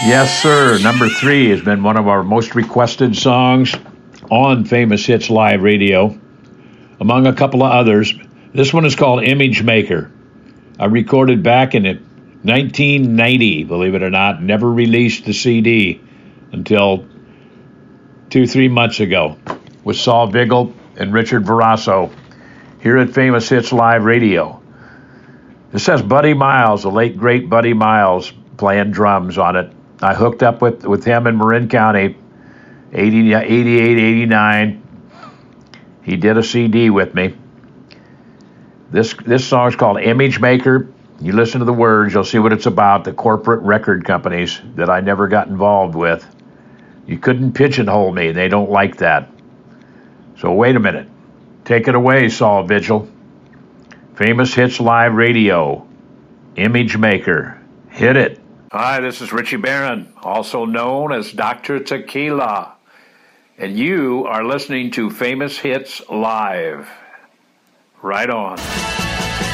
Yes, sir. Number 3 has been one of our most requested songs on Famous Hits Live Radio, among a couple of others. This one is called Image Maker. I recorded back in 1990, believe it or not. Never released the CD until 2-3 months ago with Saul Vigil and Richard Verasso here at Famous Hits Live Radio. This has Buddy Miles, the late great Buddy Miles, playing drums on it. I hooked up with him in Marin County, 88, 89. He did a CD with me. This song is called Image Maker. You listen to the words, you'll see what it's about. The corporate record companies that I never got involved with. You couldn't pigeonhole me. They don't like that. So wait a minute. Take it away, Saul Vigil. Famous Hits Live Radio. Image Maker. Hit it. Hi, this is Richie Barron, also known as Dr. Tequila. And you are listening to Famous Hits Live. Right on.